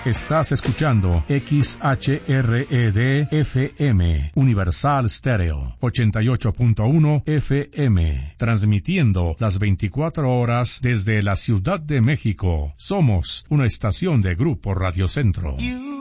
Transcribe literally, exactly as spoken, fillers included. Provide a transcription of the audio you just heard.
Estás escuchando X H R E D F M, Universal Stereo, ochenta y ocho punto uno F M, transmitiendo las veinticuatro horas desde la Ciudad de México. Somos una estación de Grupo Radio Centro. You